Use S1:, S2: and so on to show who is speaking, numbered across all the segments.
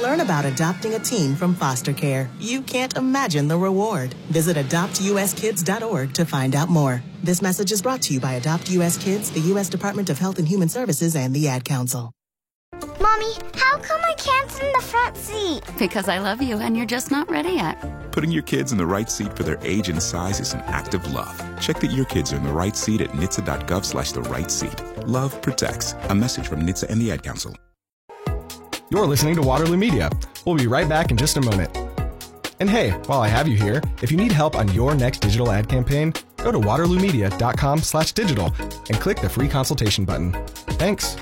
S1: Learn about adopting a teen from foster care. You can't imagine the reward. Visit adoptuskids.org to find out more. This message is brought to you by Adopt U.S. Kids, the U.S. Department of Health and Human Services, and the Ad Council.
S2: Mommy, how come I can't sit in the front seat?
S3: Because I love you and you're just not ready yet.
S4: Putting your kids in the right seat for their age and size is an act of love. Check that your kids are in the right seat at nhtsa.gov/the-right-seat. Love protects. A message from NHTSA and the Ad Council.
S5: You're listening to Waterloo Media. We'll be right back in just a moment. And hey, while I have you here, if you need help on your next digital ad campaign, go to waterloomedia.com/digital and click the free consultation button. Thanks.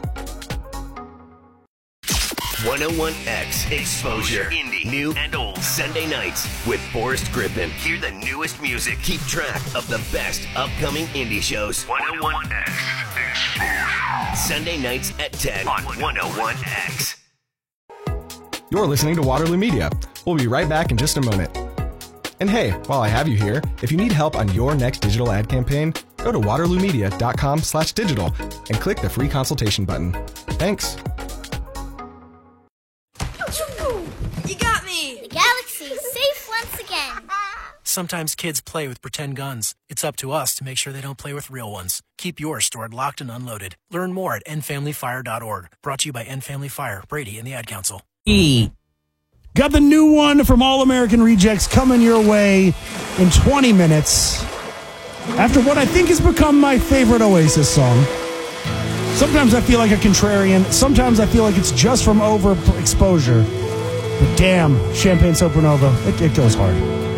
S6: 101X Exposure. Indie, new and old. Sunday nights with Forrest Griffin. Hear the newest music. Keep track of the best upcoming indie shows. 101X Exposure. Sunday nights at 10 on 101X.
S5: You're listening to Waterloo Media. We'll be right back in just a moment. And hey, while I have you here, if you need help on your next digital ad campaign, go to waterloomedia.com/digital and click the free consultation button. Thanks.
S7: You got me!
S2: The galaxy is safe once again.
S8: Sometimes kids play with pretend guns. It's up to us to make sure they don't play with real ones. Keep yours stored locked and unloaded. Learn more at endfamilyfire.org. Brought to you by End Family Fire, Brady, and the Ad Council.
S9: Got the new one from All American Rejects coming your way in 20 minutes. After what I think has become my favorite Oasis song. Sometimes I feel like a contrarian. Sometimes I feel like it's just from overexposure. But damn, Champagne Supernova, it goes hard.